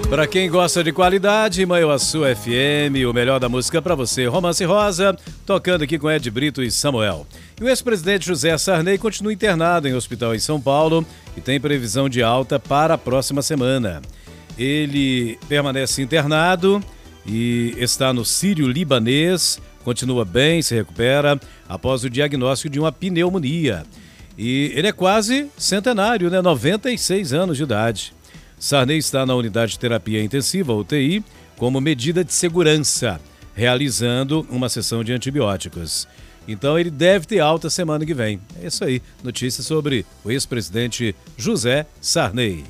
Para quem gosta de qualidade, Manhuaçu FM, o melhor da música para você. Romance Rosa, tocando aqui com Ed Brito e Samuel. E o ex-presidente José Sarney continua internado em hospital em São Paulo e tem previsão de alta para a próxima semana. Ele permanece internado e está no Sírio-Libanês, continua bem, se recupera após o diagnóstico de uma pneumonia. E ele é quase centenário, 96 anos de idade. Sarney está na unidade de terapia intensiva, UTI, como medida de segurança, realizando uma sessão de antibióticos. Então ele deve ter alta semana que vem. É isso aí, notícias sobre o ex-presidente José Sarney.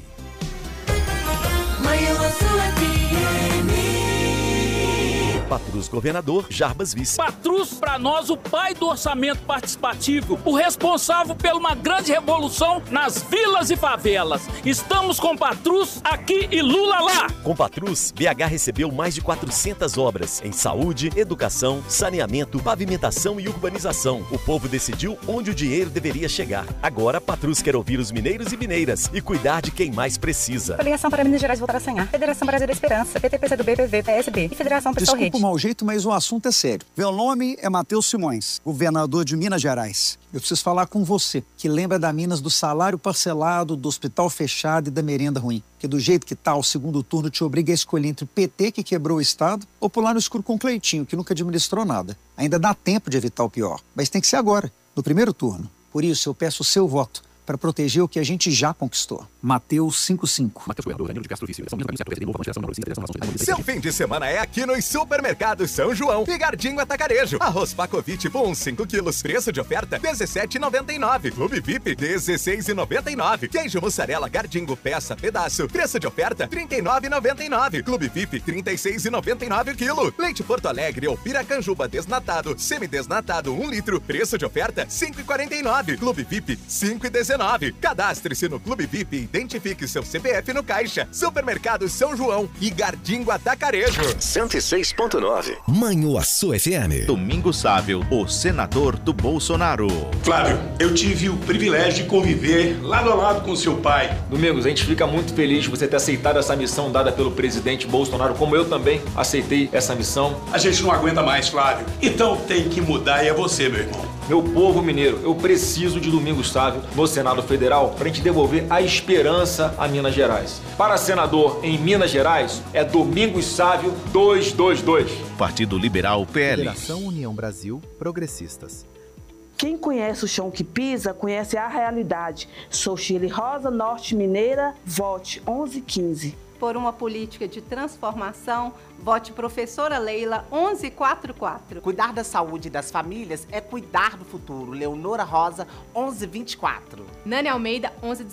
Patrus Governador Jarbas Vice. Patrus, para nós, o pai do orçamento participativo, o responsável por uma grande revolução nas vilas e favelas. Estamos com Patrus aqui e Lula lá. Com Patrus, BH recebeu mais de 400 obras em saúde, educação, saneamento, pavimentação e urbanização. O povo decidiu onde o dinheiro deveria chegar. Agora, Patrus quer ouvir os mineiros e mineiras e cuidar de quem mais precisa. Coligação para Minas Gerais voltar a sonhar. Federação Brasil da Esperança, PT, PCdoB, PV, PSB e Federação Pessoal Rede. Desculpa o mau jeito, mas o assunto é sério. Meu nome é Matheus Simões, governador de Minas Gerais. Eu preciso falar com você, que lembra da Minas do salário parcelado, do hospital fechado e da merenda ruim. Que do jeito que tá, o segundo turno te obriga a escolher entre o PT, que quebrou o Estado, ou pular no escuro com o Cleitinho, que nunca administrou nada. Ainda dá tempo de evitar o pior, mas tem que ser agora, no primeiro turno. Por isso, eu peço o seu voto para proteger o que a gente já conquistou. Mateus 5:5. Seu fim de semana é aqui nos supermercados São João e Gardinho Atacarejo. Arroz Pacovi tipo 1, 5 quilos. Preço de oferta R$17,99. Clube VIP R$16,99. Queijo mussarela Gardinho peça pedaço. Preço de oferta R$39,99. Clube VIP R$36,99 o quilo. Leite Porto Alegre ou Piracanjuba desnatado, semidesnatado 1 litro. Preço de oferta R$5,49. Clube VIP R$5,19. Cadastre-se no Clube VIP e identifique seu CPF no caixa. Supermercado São João e Gardinho Atacarejo. 106.9. Manhuaçu FM. Domingos Sábio, o senador do Bolsonaro. Flávio, eu tive o privilégio de conviver lado a lado com seu pai. Domingos, a gente fica muito feliz de você ter aceitado essa missão dada pelo presidente Bolsonaro, como eu também aceitei essa missão. A gente não aguenta mais, Flávio. Então tem que mudar e é você, meu irmão. Meu povo mineiro, eu preciso de Domingos Sávio no Senado Federal para a gente devolver a esperança a Minas Gerais. Para senador em Minas Gerais, é Domingos Sávio 222. Partido Liberal PL. Federação União Brasil Progressistas. Quem conhece o chão que pisa, conhece a realidade. Sou Shirley Rosa, Norte Mineira, vote 1115. Por uma política de transformação, vote professora Leila 1144. Cuidar da saúde das famílias é cuidar do futuro. Leonora Rosa 1124. Nani Almeida 1119.